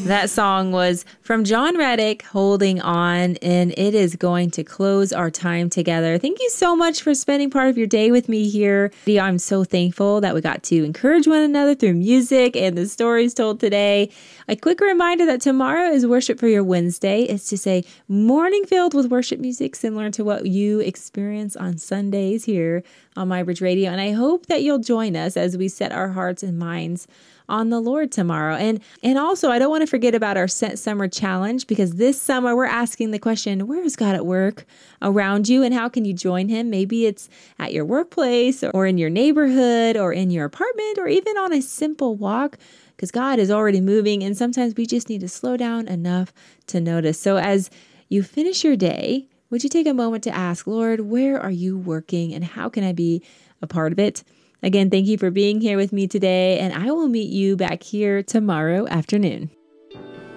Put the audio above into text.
That song was from John Reddick, Holding On, and it is going to close our time together. Thank you so much for spending part of your day with me here. I'm so thankful that we got to encourage one another through music and the stories told today. A quick reminder that tomorrow is Worship for Your Wednesday. It's just a morning filled with worship music similar to what you experience on Sundays here on MyBridge Radio. And I hope that you'll join us as we set our hearts and minds on the Lord tomorrow. And also, I don't want to forget about our Sent Summer Challenge, because this summer we're asking the question, where is God at work around you and how can you join him? Maybe it's at your workplace or in your neighborhood or in your apartment or even on a simple walk, because God is already moving and sometimes we just need to slow down enough to notice. So as you finish your day, would you take a moment to ask, Lord, where are you working and how can I be a part of it? Again, thank you for being here with me today, and I will meet you back here tomorrow afternoon.